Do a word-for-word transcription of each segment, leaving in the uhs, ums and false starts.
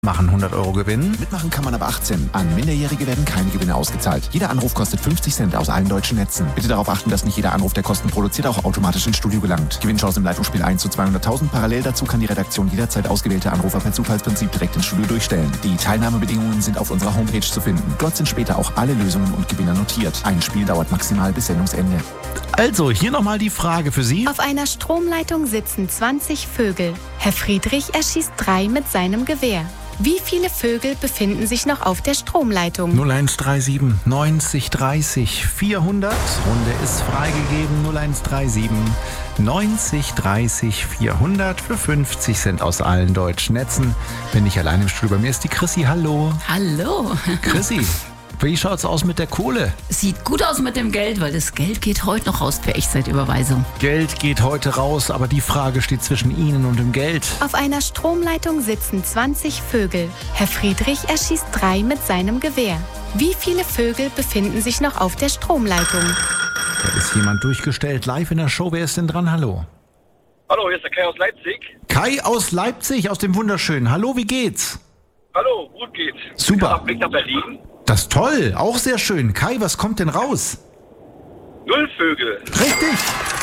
Machen hundert Euro Gewinn. Mitmachen kann man ab achtzehn. An Minderjährige werden keine Gewinne ausgezahlt. Jeder Anruf kostet fünfzig Cent aus allen deutschen Netzen. Bitte darauf achten, dass nicht jeder Anruf, der Kosten produziert, auch automatisch ins Studio gelangt. Gewinnchance im Leitungsspiel eins zu zweihunderttausend. Parallel dazu kann die Redaktion jederzeit ausgewählte Anrufer per Zufallsprinzip direkt ins Studio durchstellen. Die Teilnahmebedingungen sind auf unserer Homepage zu finden. Dort sind später auch alle Lösungen und Gewinner notiert. Ein Spiel dauert maximal bis Sendungsende. Also, hier nochmal die Frage für Sie. Auf einer Stromleitung sitzen zwanzig Vögel. Herr Friedrich erschießt drei mit seinem Gewehr. Wie viele Vögel befinden sich noch auf der Stromleitung? null eins drei sieben neunzig dreißig vierhundert. Runde ist freigegeben. null eins drei sieben neunzig dreißig vierhundert für fünfzig Cent aus allen deutschen Netzen. Bin ich allein im Studio. Bei mir ist die Chrissy. Hallo. Hallo. Chrissy, wie schaut's aus mit der Kohle? Sieht gut aus mit dem Geld, weil das Geld geht heute noch raus per Echtzeitüberweisung. Geld geht heute raus, aber die Frage steht zwischen Ihnen und dem Geld. Auf einer Stromleitung sitzen zwanzig Vögel. Herr Friedrich erschießt drei mit seinem Gewehr. Wie viele Vögel befinden sich noch auf der Stromleitung? Da ist jemand durchgestellt, live in der Show. Wer ist denn dran? Hallo. Hallo, hier ist der Kai aus Leipzig. Kai aus Leipzig, aus dem Wunderschönen. Hallo, wie geht's? Hallo, gut geht's. Super. Blick nach Berlin. Das ist toll, auch sehr schön. Kai, was kommt denn raus? Null Vögel. Richtig.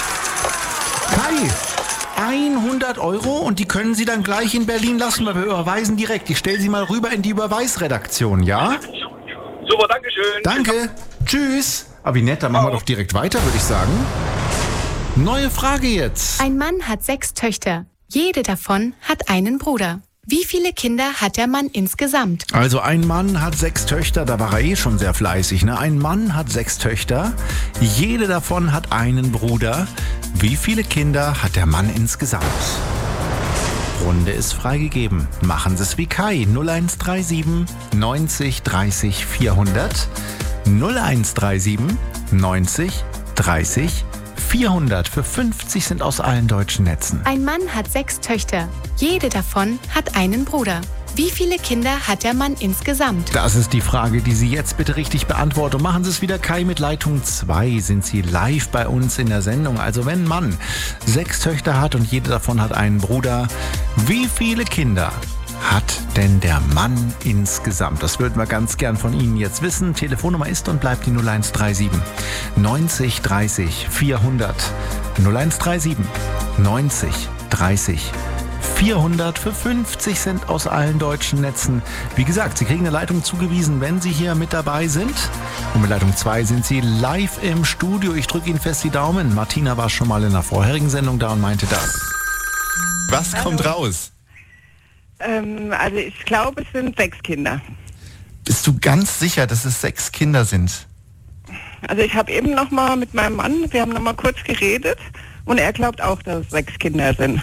Kai, hundert Euro und die können Sie dann gleich in Berlin lassen, weil wir überweisen direkt. Ich stelle Sie mal rüber in die Überweisredaktion, ja? Super, dankeschön. Danke. Tschüss. Aber wie nett, dann machen wir doch direkt weiter, würde ich sagen. Neue Frage jetzt. Ein Mann hat sechs Töchter. Jede davon hat einen Bruder. Wie viele Kinder hat der Mann insgesamt? Also ein Mann hat sechs Töchter, da war er eh schon sehr fleißig, ne? Ein Mann hat sechs Töchter, jede davon hat einen Bruder. Wie viele Kinder hat der Mann insgesamt? Runde ist freigegeben. Machen Sie es wie Kai. null eins drei sieben neunzig dreißig vierhundert. null eins drei sieben neunzig dreißig vierhundert für fünfzig Cent aus allen deutschen Netzen. Ein Mann hat sechs Töchter. Jede davon hat einen Bruder. Wie viele Kinder hat der Mann insgesamt? Das ist die Frage, die Sie jetzt bitte richtig beantworten. Und machen Sie es wieder, Kai, mit Leitung zwei sind Sie live bei uns in der Sendung. Also wenn ein Mann sechs Töchter hat und jede davon hat einen Bruder, wie viele Kinder hat denn der Mann insgesamt? Das würden wir ganz gern von Ihnen jetzt wissen. Telefonnummer ist und bleibt die null eins drei sieben neunzig dreißig vierhundert. null eins drei sieben neunzig dreißig vierhundert für fünfzig Cent aus allen deutschen Netzen. Wie gesagt, Sie kriegen eine Leitung zugewiesen, wenn Sie hier mit dabei sind. Und mit Leitung zwei sind Sie live im Studio. Ich drücke Ihnen fest die Daumen. Martina war schon mal in einer vorherigen Sendung da und meinte das. Was Hallo. kommt raus? Ähm, also ich glaube, es sind sechs Kinder. Bist du ganz sicher, dass es sechs Kinder sind? Also ich habe eben noch mal mit meinem Mann, wir haben noch mal kurz geredet und er glaubt auch, dass es sechs Kinder sind.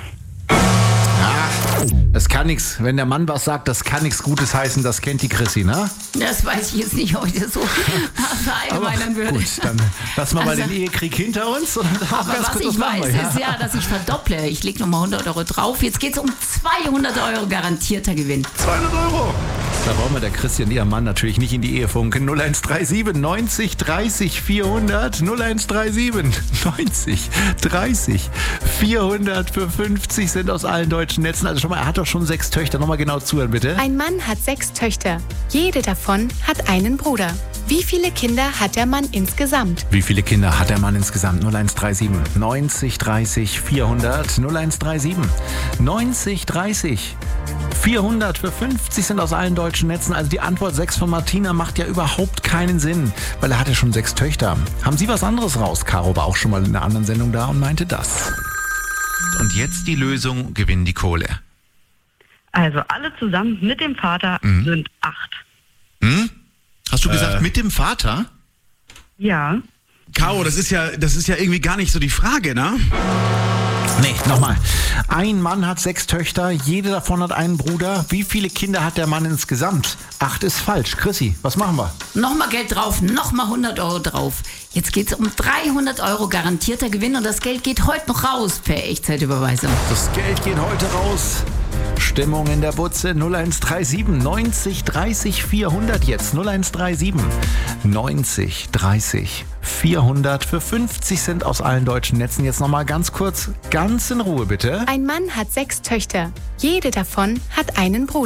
Das kann nichts. Wenn der Mann was sagt, das kann nichts Gutes heißen. Das kennt die Chrissy, ne? Das weiß ich jetzt nicht, ob ich das so verallgemeinern würde. Gut, dann lassen wir mal Also- den Ehekrieg hinter uns. Und Aber ganz was kurz, ich machen weiß, wir, ist ja, dass ich verdopple. Ich lege nochmal hundert Euro drauf. Jetzt geht es um zweihundert Euro garantierter Gewinn. zweihundert Euro. Da brauchen wir der Chrissy und ihrem Mann natürlich nicht in die Ehe funken. null eins drei sieben neunzig dreißig vierhundert. null eins drei sieben neunzig dreißig vierhundert für fünfzig Cent aus allen deutschen Netzen. Also schon mal, er hat doch schon sechs Töchter. Nochmal genau zuhören, bitte. Ein Mann hat sechs Töchter. Jede davon hat einen Bruder. Wie viele Kinder hat der Mann insgesamt? Wie viele Kinder hat der Mann insgesamt? null eins drei sieben neunzig dreißig vierhundert. null eins drei sieben neunzig dreißig vierhundert für fünfzig Cent aus allen deutschen Netzen. Also die Antwort sechs von Martina macht ja überhaupt keinen Sinn, weil er hatte schon sechs Töchter. Haben Sie was anderes raus? Caro war auch schon mal in einer anderen Sendung da und meinte das. Und jetzt die Lösung, gewinn die Kohle. Also alle zusammen mit dem Vater Mhm. sind acht. Hm? Hast du gesagt, mit dem Vater? Ja. Caro, das ist ja, das ist ja irgendwie gar nicht so die Frage, ne? Nee, nochmal. Ein Mann hat sechs Töchter, jede davon hat einen Bruder. Wie viele Kinder hat der Mann insgesamt? Acht ist falsch. Chrissy, was machen wir? Nochmal Geld drauf, nochmal hundert Euro drauf. Jetzt geht es um dreihundert Euro garantierter Gewinn und das Geld geht heute noch raus per Echtzeitüberweisung. Das Geld geht heute raus. Stimmung in der Butze. null eins drei sieben neunzig dreißig vierhundert jetzt. null eins drei sieben neunzig dreißig vierhundert für fünfzig Cent aus allen deutschen Netzen. Jetzt nochmal ganz kurz, ganz in Ruhe bitte. Ein Mann hat sechs Töchter. Jede davon hat einen Bruder.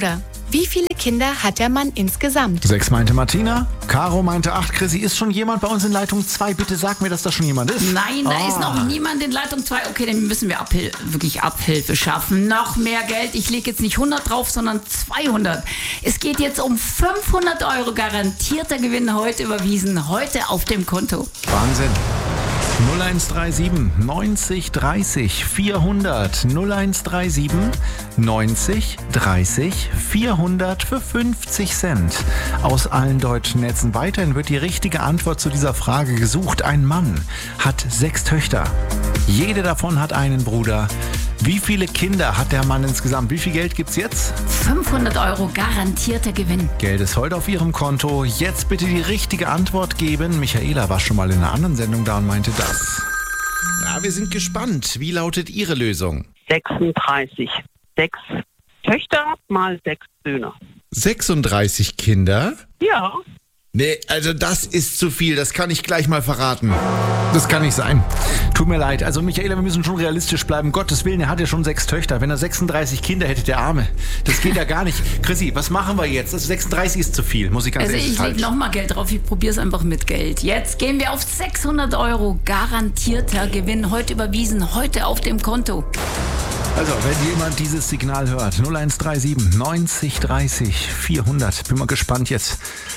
Wie viele Kinder hat der Mann insgesamt? Sechs meinte Martina, Caro meinte acht. Chrissy, ist schon jemand bei uns in Leitung zwei? Bitte sag mir, dass da schon jemand ist. Nein, da Ah. ist noch niemand in Leitung zwei. Okay, dann müssen wir Abhil- wirklich Abhilfe schaffen. Noch mehr Geld. Ich lege jetzt nicht hundert drauf, sondern zweihundert. Es geht jetzt um fünfhundert Euro garantierter Gewinn heute überwiesen. Heute auf dem Konto. Wahnsinn. null eins drei sieben neunzig dreißig vierhundert null eins drei sieben neunzig dreißig vierhundert für fünfzig Cent aus allen deutschen Netzen. Weiterhin wird die richtige Antwort zu dieser Frage gesucht. Ein Mann hat sechs Töchter. Jede davon hat einen Bruder. Wie viele Kinder hat der Mann insgesamt? Wie viel Geld gibt's jetzt? fünfhundert Euro garantierter Gewinn. Geld ist heute auf Ihrem Konto. Jetzt bitte die richtige Antwort geben. Michaela war schon mal in einer anderen Sendung da und meinte das. Ja, wir sind gespannt. Wie lautet Ihre Lösung? sechsunddreißig. Sechs Töchter mal sechs Söhne. sechsunddreißig Kinder? Ja. Nee, also das ist zu viel. Das kann ich gleich mal verraten. Das kann nicht sein. Tut mir leid. Also Michaela, wir müssen schon realistisch bleiben. Gottes Willen, er hat ja schon sechs Töchter. Wenn er sechsunddreißig Kinder hätte, der Arme. Das geht ja gar nicht. Chrissy, was machen wir jetzt? Das sechsunddreißig ist zu viel, muss ich ganz Also ehrlich ich sagen. lege nochmal Geld drauf, ich probiere es einfach mit Geld. Jetzt gehen wir auf sechshundert Euro garantierter Gewinn. Heute überwiesen, heute auf dem Konto. Also, wenn jemand dieses Signal hört, null eins drei sieben neunzig dreißig vierhundert. Bin mal gespannt jetzt.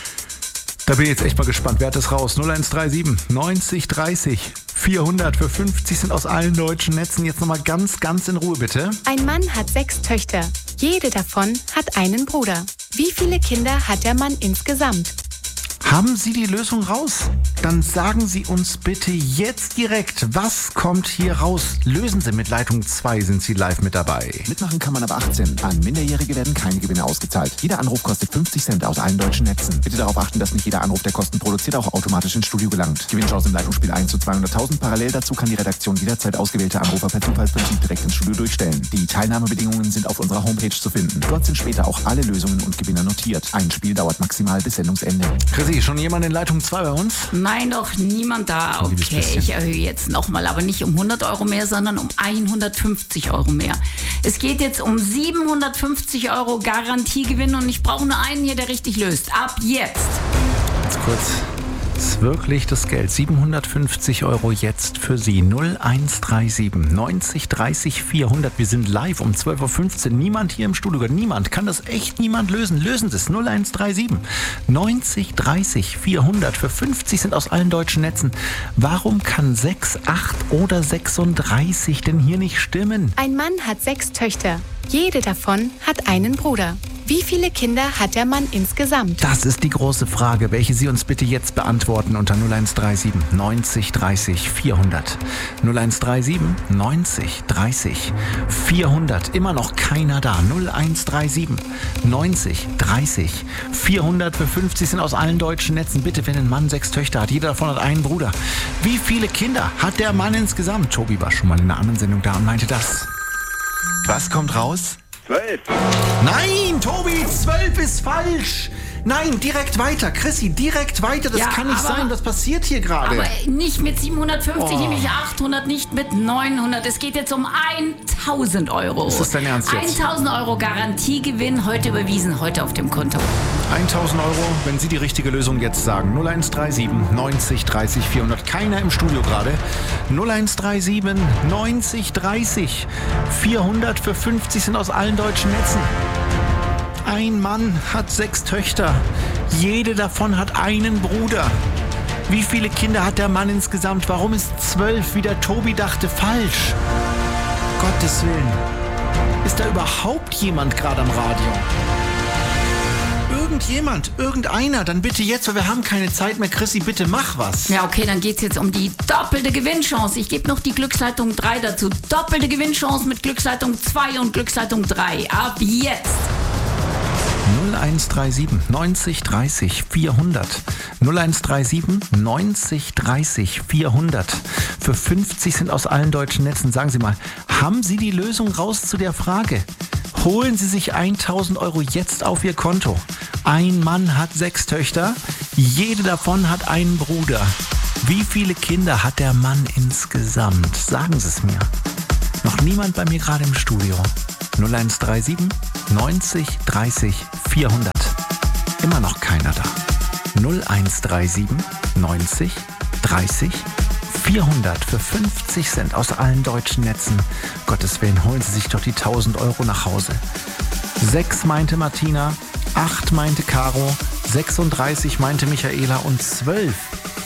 Da bin ich jetzt echt mal gespannt. Wer hat das raus? null eins drei sieben neunzig dreißig vierhundert für fünfzig sind aus allen deutschen Netzen. Jetzt nochmal ganz, ganz in Ruhe, bitte. Ein Mann hat sechs Töchter. Jede davon hat einen Bruder. Wie viele Kinder hat der Mann insgesamt? Haben Sie die Lösung raus? Dann sagen Sie uns bitte jetzt direkt, was kommt hier raus? Lösen Sie mit Leitung zwei, sind Sie live mit dabei. Mitmachen kann man ab achtzehn. An Minderjährige werden keine Gewinne ausgezahlt. Jeder Anruf kostet fünfzig Cent aus allen deutschen Netzen. Bitte darauf achten, dass nicht jeder Anruf, der Kosten produziert, auch automatisch ins Studio gelangt. Gewinnchance im Leitungsspiel eins zu zweihunderttausend. Parallel dazu kann die Redaktion jederzeit ausgewählte Anrufer per Zufallsprinzip direkt ins Studio durchstellen. Die Teilnahmebedingungen sind auf unserer Homepage zu finden. Dort sind später auch alle Lösungen und Gewinner notiert. Ein Spiel dauert maximal bis Sendungsende. Chrissy, schon jemand in Leitung zwei bei uns? Nein, doch niemand da. Ein liebes Okay, bisschen. ich erhöhe jetzt nochmal, aber nicht um hundert Euro mehr, sondern um hundertfünfzig Euro mehr. Es geht jetzt um siebenhundertfünfzig Euro Garantiegewinn und ich brauche nur einen hier, der richtig löst. Ab jetzt. Ganz kurz. Ist wirklich das Geld. siebenhundertfünfzig Euro jetzt für Sie. null eins drei sieben neunzig dreißig vierhundert. Wir sind live um zwölf Uhr fünfzehn. Niemand hier im Studio. Niemand. Kann das echt niemand lösen? Lösen Sie es. null eins drei sieben neunzig dreißig vierhundert. Für fünfzig sind aus allen deutschen Netzen. Warum kann sechs, acht oder sechsunddreißig denn hier nicht stimmen? Ein Mann hat sechs Töchter. Jede davon hat einen Bruder. Wie viele Kinder hat der Mann insgesamt? Das ist die große Frage, welche Sie uns bitte jetzt beantworten unter null eins drei sieben neunzig dreißig vierhundert. null eins drei sieben neunzig dreißig vierhundert. Immer noch keiner da. null eins drei sieben neunzig dreißig vierhundert für fünfzig sind aus allen deutschen Netzen. Bitte, wenn ein Mann sechs Töchter hat, jeder davon hat einen Bruder. Wie viele Kinder hat der Mann insgesamt? Tobi war schon mal in einer anderen Sendung da und meinte das. Was kommt raus? Zwölf. Nein, Tobi, zwölf ist falsch. Nein, direkt weiter. Chrissy, direkt weiter. Das Ja, kann nicht aber- sein. Was passiert hier gerade? Aber nicht mit siebenhundertfünfzig, Oh. nämlich achthundert, nicht mit neunhundert. Es geht jetzt um tausend Euro. Ist das dein Ernst jetzt? tausend Euro Garantiegewinn, heute überwiesen, heute auf dem Konto. tausend Euro, wenn Sie die richtige Lösung jetzt sagen. null eins drei sieben neunzig dreißig vierhundert. Keiner im Studio gerade. null eins drei sieben neunzig dreißig vierhundert für fünfzig sind aus allen deutschen Netzen. Ein Mann hat sechs Töchter. Jede davon hat einen Bruder. Wie viele Kinder hat der Mann insgesamt? Warum ist zwölf, wie der Tobi dachte, falsch? Gottes Willen. Ist da überhaupt jemand gerade am Radio? Irgendjemand, irgendeiner, dann bitte jetzt, weil wir haben keine Zeit mehr. Chrissy, bitte mach was. Ja, okay, dann geht's jetzt um die doppelte Gewinnchance. Ich gebe noch die Glücksleitung drei dazu. Doppelte Gewinnchance mit Glücksleitung zwei und Glücksleitung drei. Ab jetzt. null eins drei sieben neunzig dreißig vierhundert. null eins drei sieben neunzig dreißig vierhundert. Für fünfzig sind aus allen deutschen Netzen. Sagen Sie mal, haben Sie die Lösung raus zu der Frage? Holen Sie sich tausend Euro jetzt auf Ihr Konto. Ein Mann hat sechs Töchter. Jede davon hat einen Bruder. Wie viele Kinder hat der Mann insgesamt? Sagen Sie es mir. Noch niemand bei mir gerade im Studio. null eins drei sieben neunzig dreißig vierhundert. Immer noch keiner da. null eins drei sieben neunzig dreißig vierhundert für fünfzig Cent aus allen deutschen Netzen. Gottes Willen, holen Sie sich doch die tausend Euro nach Hause. sechs meinte Martina, acht meinte Caro, sechsunddreißig meinte Michaela und zwölf.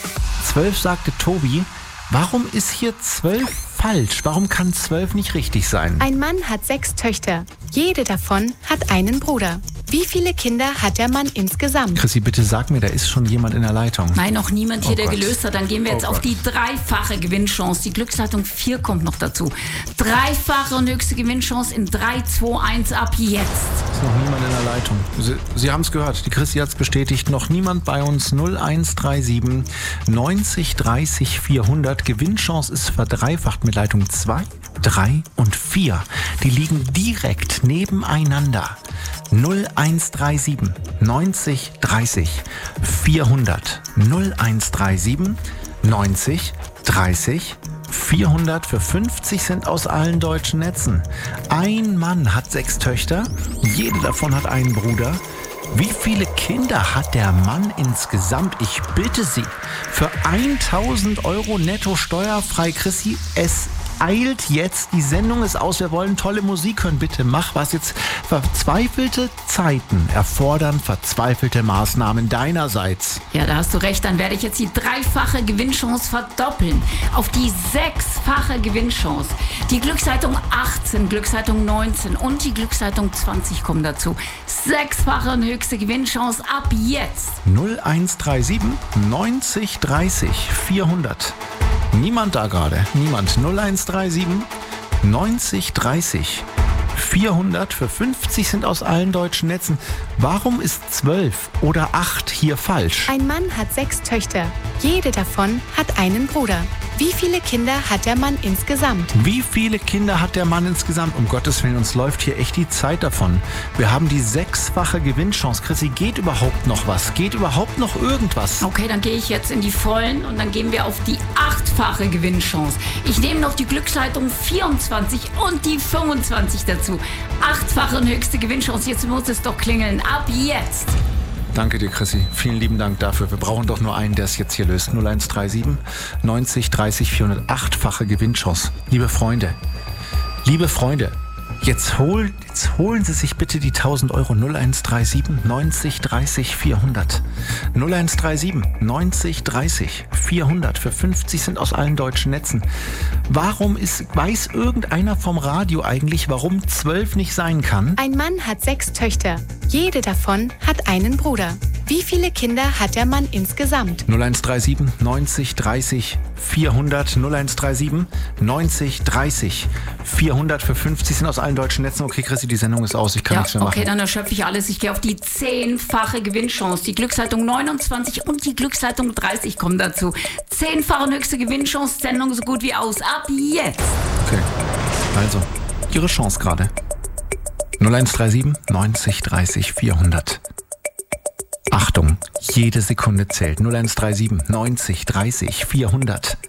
zwölf sagte Tobi. Warum ist hier zwölf falsch? Warum kann zwölf nicht richtig sein? Ein Mann hat sechs Töchter. Jede davon hat einen Bruder. Wie viele Kinder hat der Mann insgesamt? Chrissy, bitte sag mir, da ist schon jemand in der Leitung. Nein, noch niemand hier, Oh der Gott. gelöst hat. Dann gehen wir jetzt Oh auf Gott. die dreifache Gewinnchance. Die Glücksleitung vier kommt noch dazu. Dreifache und höchste Gewinnchance in drei, zwei, eins ab jetzt. Ist noch niemand in der Leitung. Sie, Sie haben es gehört, die Chrissy hat es bestätigt. Noch niemand bei uns. null eins drei sieben neunzig dreißig vierhundert. Gewinnchance ist verdreifacht mit Leitung zwei, drei und vier. Die liegen direkt nebeneinander. null eins drei sieben neunzig dreißig vierhundert. null eins drei sieben neunzig dreißig vierhundert für fünfzig Cent aus allen deutschen Netzen. Ein Mann hat sechs Töchter, jede davon hat einen Bruder. Wie viele Kinder hat der Mann insgesamt? Ich bitte Sie, für tausend Euro netto steuerfrei, Chrissy, es eilt jetzt, die Sendung ist aus, wir wollen tolle Musik hören, bitte mach was jetzt. Verzweifelte Zeiten erfordern verzweifelte Maßnahmen deinerseits. Ja, da hast du recht. Dann werde ich jetzt die dreifache Gewinnchance verdoppeln. Auf die sechsfache Gewinnchance. Die Glücksleitung achtzehn, Glücksleitung neunzehn und die Glücksleitung zwanzig kommen dazu. Sechsfache und höchste Gewinnchance ab jetzt. null eins drei sieben neunzig dreißig vierhundert. Niemand da gerade. Niemand. null eins drei sieben neunzig dreißig vierhundert für fünfzig sind aus allen deutschen Netzen. Warum ist zwölf oder acht hier falsch? Ein Mann hat sechs Töchter. Jede davon hat einen Bruder. Wie viele Kinder hat der Mann insgesamt? Wie viele Kinder hat der Mann insgesamt? Um Gottes Willen, uns läuft hier echt die Zeit davon. Wir haben die sechsfache Gewinnchance. Chrissy, geht überhaupt noch was? Geht überhaupt noch irgendwas? Okay, dann gehe ich jetzt in die Vollen und dann gehen wir auf die achtfache Gewinnchance. Ich nehme noch die Glücksleitung vierundzwanzig und die fünfundzwanzig dazu. Achtfache und höchste Gewinnchance. Jetzt muss es doch klingeln. Ab jetzt. Danke dir, Chrissy. Vielen lieben Dank dafür. Wir brauchen doch nur einen, der es jetzt hier löst. null eins drei sieben neunzig dreißig vierhundert. Achtfache Gewinnchance. Liebe Freunde, liebe Freunde, jetzt, hol, jetzt holen Sie sich bitte die tausend Euro. null eins drei sieben neunzig dreißig vierhundert. null eins drei sieben neunzig dreißig vierhundert für fünfzig sind aus allen deutschen Netzen. Warum ist, weiß irgendeiner vom Radio eigentlich, warum zwölf nicht sein kann? Ein Mann hat sechs Töchter. Jede davon hat einen Bruder. Wie viele Kinder hat der Mann insgesamt? null eins drei sieben neunzig dreißig vierhundert. null eins drei sieben neunzig dreißig vierhundert für fünfzig sind aus allen deutschen Netzen. Okay, Chrissy, die Sendung ist aus, ich kann Ja, nichts mehr machen. okay, dann erschöpfe ich alles. Ich gehe auf die zehnfache Gewinnchance. Die Glücksleitung neunundzwanzig und die Glücksleitung dreißig kommen dazu. Zehnfache und höchste Gewinnchance, Sendung so gut wie aus. Ab jetzt. Okay, also, Ihre Chance gerade. null eins drei sieben neunzig dreißig vierhundert. Achtung, jede Sekunde zählt. null eins drei sieben neunzig dreißig vierhundert.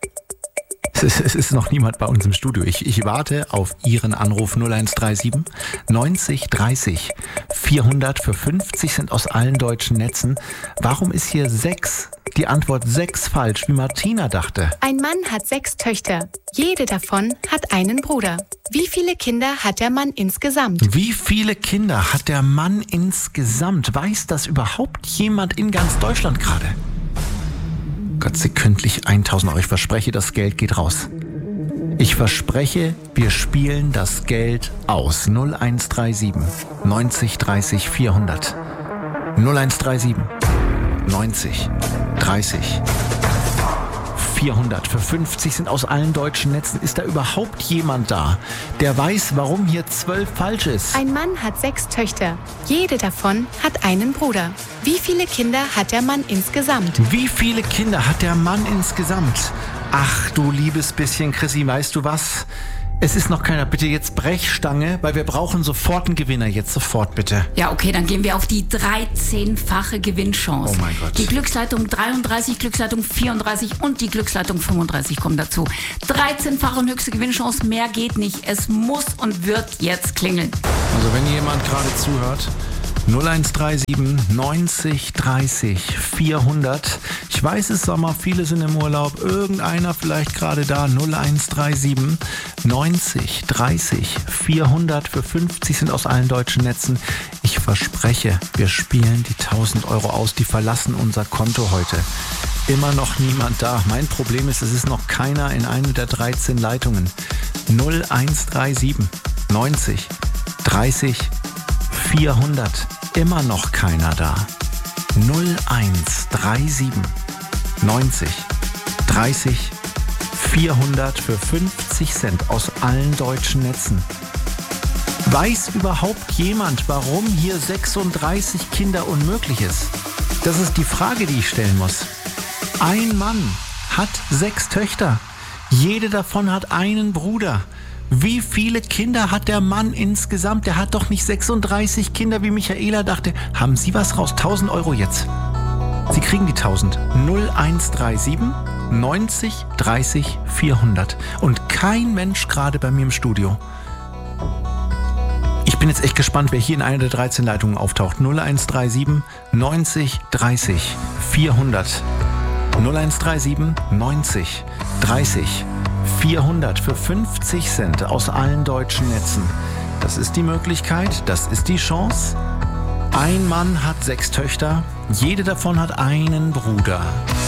Es ist, es ist noch niemand bei uns im Studio. Ich, ich warte auf Ihren Anruf. null eins drei sieben neunzig dreißig vierhundert für fünfzig sind aus allen deutschen Netzen. Warum ist hier sechs? Die Antwort sechs falsch, wie Martina dachte. Ein Mann hat sechs Töchter. Jede davon hat einen Bruder. Wie viele Kinder hat der Mann insgesamt? Wie viele Kinder hat der Mann insgesamt? Weiß das überhaupt jemand in ganz Deutschland gerade? Gott, sekündlich tausend Euro. Ich verspreche, das Geld geht raus. Ich verspreche, wir spielen das Geld aus. null eins drei sieben neunzig dreißig vierhundert. null eins drei sieben neunzig dreißig vierhundert für fünfzig sind aus allen deutschen Netzen. Ist da überhaupt jemand da, der weiß, warum hier zwölf falsch ist? Ein Mann hat sechs Töchter. Jede davon hat einen Bruder. Wie viele Kinder hat der Mann insgesamt? Wie viele Kinder hat der Mann insgesamt? Ach du liebes bisschen, Chrissy, weißt du was? Es ist noch keiner. Bitte jetzt Brechstange, weil wir brauchen sofort einen Gewinner. Jetzt sofort, bitte. Ja, okay, dann gehen wir auf die dreizehnfache Gewinnchance. Oh mein Gott. Die Glücksleitung dreiunddreißig, Glücksleitung vierunddreißig und die Glücksleitung fünfunddreißig kommen dazu. dreizehnfache und höchste Gewinnchance, mehr geht nicht. Es muss und wird jetzt klingeln. Also wenn jemand gerade zuhört, null eins drei sieben neunzig dreißig vierhundert. Ich weiß, es ist Sommer, viele sind im Urlaub. Irgendeiner vielleicht gerade da. null eins drei sieben neunzig dreißig vierhundert. Für fünfzig sind aus allen deutschen Netzen. Ich verspreche, wir spielen die tausend Euro aus. Die verlassen unser Konto heute. Immer noch niemand da. Mein Problem ist, es ist noch keiner in einer der dreizehn Leitungen. null eins drei sieben neunzig dreißig vierhundert. Immer noch keiner da. null eins drei sieben neunzig dreißig vierhundert für fünfzig Cent aus allen deutschen Netzen. Weiß überhaupt jemand, warum hier sechsunddreißig Kinder unmöglich ist? Das ist die Frage, die ich stellen muss. Ein Mann hat sechs Töchter. Jede davon hat einen Bruder. Wie viele Kinder hat der Mann insgesamt? Der hat doch nicht sechsunddreißig Kinder, wie Michaela dachte. Haben Sie was raus? tausend Euro jetzt. Sie kriegen die tausend. null eins drei sieben neunzig dreißig vierhundert. Und kein Mensch gerade bei mir im Studio. Ich bin jetzt echt gespannt, wer hier in einer der dreizehn Leitungen auftaucht. null eins drei sieben neunzig dreißig vierhundert. null eins drei sieben neunzig dreißig vierhundert für fünfzig Cent aus allen deutschen Netzen. Das ist die Möglichkeit, das ist die Chance. Ein Mann hat sechs Töchter, jede davon hat einen Bruder.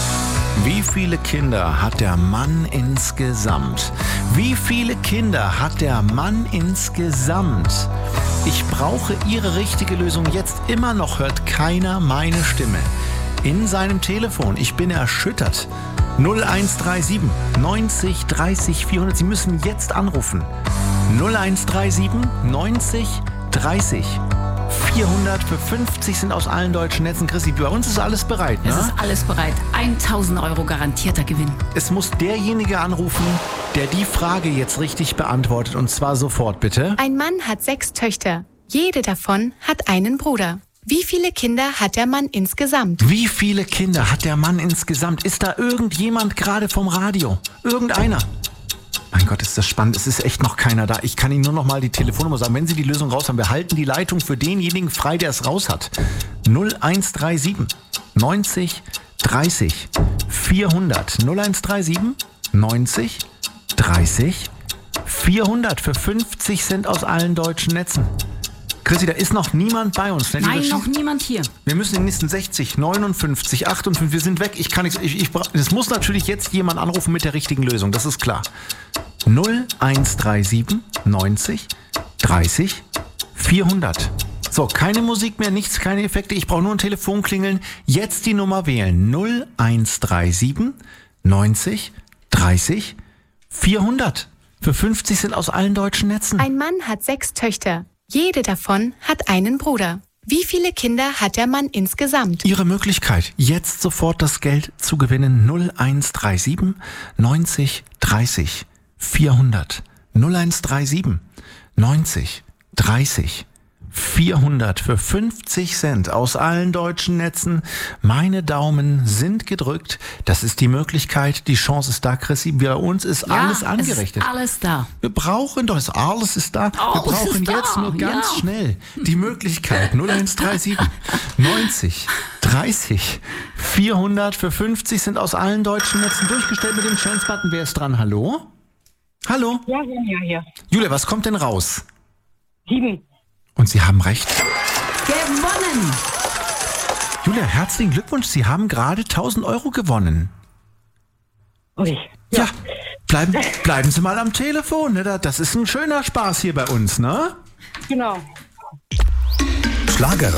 Wie viele Kinder hat der Mann insgesamt? Wie viele Kinder hat der Mann insgesamt? Ich brauche Ihre richtige Lösung jetzt. Immer noch hört keiner meine Stimme in seinem Telefon. Ich bin erschüttert. null eins drei sieben neunzig dreißig vierhundert. Sie müssen jetzt anrufen. null eins drei sieben neunzig dreißig vierhundert für fünfzig sind aus allen deutschen Netzen. Chrissy, bei uns ist alles bereit, ne? Es ist alles bereit. tausend Euro garantierter Gewinn. Es muss derjenige anrufen, der die Frage jetzt richtig beantwortet. Und zwar sofort, bitte. Ein Mann hat sechs Töchter. Jede davon hat einen Bruder. Wie viele Kinder hat der Mann insgesamt? Wie viele Kinder hat der Mann insgesamt? Ist da irgendjemand gerade vom Radio? Irgendeiner? Mein Gott, ist das spannend. Es ist echt noch keiner da. Ich kann Ihnen nur noch mal die Telefonnummer sagen. Wenn Sie die Lösung raus haben, wir halten die Leitung für denjenigen frei, der es raus hat. null eins drei sieben neunzig dreißig vierhundert. null eins drei sieben neunzig dreißig vierhundert für fünfzig Cent aus allen deutschen Netzen. Chrissy, da ist noch niemand bei uns. Ne? Nein, noch niemand hier. Wir müssen in den nächsten sechzig, neunundfünfzig, achtundfünfzig, wir sind weg. Ich kann nichts. Ich, ich, es muss natürlich jetzt jemand anrufen mit der richtigen Lösung, das ist klar. null eins drei sieben neunzig dreißig vierhundert. So, keine Musik mehr, nichts, keine Effekte. Ich brauche nur ein Telefon klingeln. Jetzt die Nummer wählen. null eins drei sieben neunzig dreißig vierhundert. Für fünfzig sind aus allen deutschen Netzen. Ein Mann hat sechs Töchter. Jede davon hat einen Bruder. Wie viele Kinder hat der Mann insgesamt? Ihre Möglichkeit, jetzt sofort das Geld zu gewinnen. null eins drei sieben neunzig dreißig vierhundert. null eins drei sieben neunzig dreißig vierhundert für fünfzig Cent aus allen deutschen Netzen. Meine Daumen sind gedrückt. Das ist die Möglichkeit. Die Chance ist da, Chrissy. Bei uns ist ja, alles angerichtet. Ist alles da. Wir brauchen doch, alles ist da. Alles Wir brauchen ist jetzt da. nur ganz ja. schnell die Möglichkeit. null eins drei sieben neunzig dreißig vierhundert für fünfzig sind aus allen deutschen Netzen durchgestellt mit dem Chance-Button. Wer ist dran? Hallo? Hallo? Ja, ja, ja. Julia, was kommt denn raus? Sieben. Und Sie haben recht. Gewonnen! Julia, herzlichen Glückwunsch. Sie haben gerade tausend Euro gewonnen. Ui. Ja, bleiben, bleiben Sie mal am Telefon. Ne? Das ist ein schöner Spaß hier bei uns, ne? Genau. Schlager